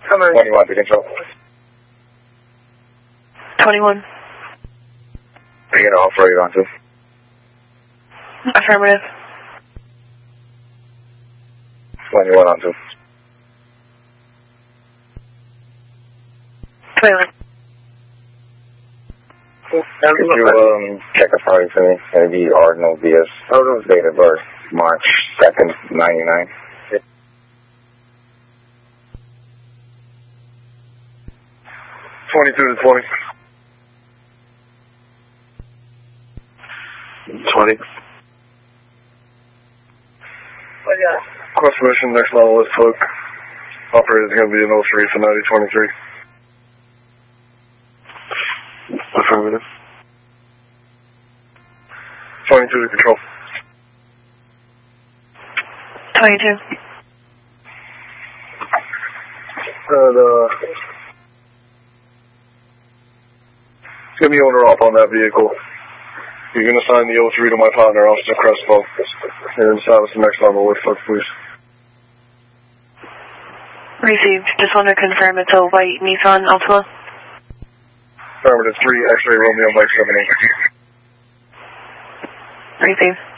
Come on. 21 to control. 21. Are you going to off-road on to? Affirmative. 21 on to. 21. Could you check a file for me? Maybe Ordinal BS. Ordinal's date of birth, March 2nd, 99. Yeah. 22 to 20. 20. What you got? Quest mission, next level is Cloak. Operator is going to be an 03 for 9023. Affirmative. 22 to control. 22. Give me owner op on that vehicle. You're going to assign the 03 to my partner, Officer Crespo. And establish the next level with folks, please. Received. Just want to confirm it's a white Nissan Altima. Affirmative 3, X-ray Romeo Mike 78. Received.